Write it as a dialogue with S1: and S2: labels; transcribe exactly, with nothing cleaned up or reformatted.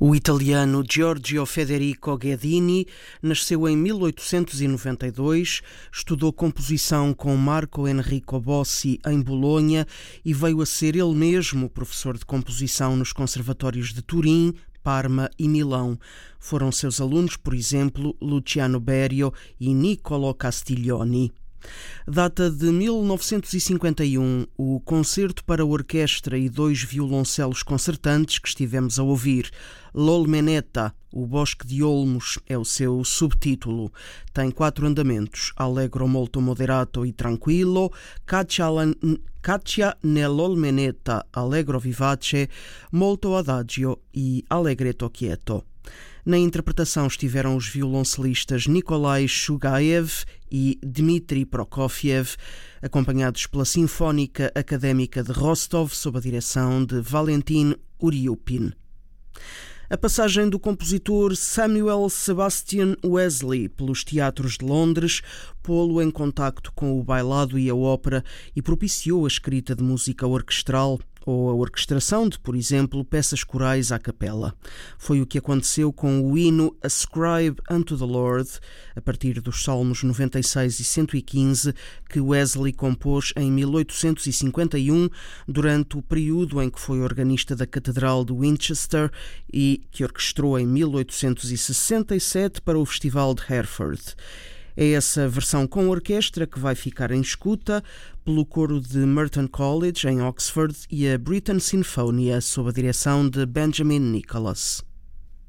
S1: O italiano Giorgio Federico Ghedini nasceu em mil oitocentos e noventa e dois, estudou composição com Marco Enrico Bossi em Bolonha e veio a ser ele mesmo professor de composição nos conservatórios de Turim, Parma e Milão. Foram seus alunos, por exemplo, Luciano Berio e Niccolò Castiglioni. Data de mil novecentos e cinquenta e um, o concerto para orquestra e dois violoncelos concertantes que estivemos a ouvir. L'Olmenetta, o Bosque de Olmos, é o seu subtítulo. Tem quatro andamentos: Allegro molto moderato e tranquillo, Caccia nell'Olmenetta, Allegro vivace, molto adagio e Allegretto quieto. Na interpretação estiveram os violoncelistas Nikolai Shugaev e Dmitry Prokofiev, acompanhados pela Sinfónica Académica de Rostov, sob a direção de Valentin Uryupin. A passagem do compositor Samuel Sebastian Wesley pelos teatros de Londres pô-lo em contacto com o bailado e a ópera e propiciou a escrita de música orquestral ou a orquestração de, por exemplo, peças corais à capela. Foi o que aconteceu com o hino Ascribe unto the Lord, a partir dos Salmos noventa e seis e cento e quinze, que Wesley compôs em mil oitocentos e cinquenta e um, durante o período em que foi organista da Catedral de Winchester e que orquestrou em mil oitocentos e sessenta e sete para o Festival de Hereford. É essa versão com orquestra que vai ficar em escuta pelo coro de Merton College, em Oxford, e a Britten Sinfonia, sob a direção de Benjamin Nicholas.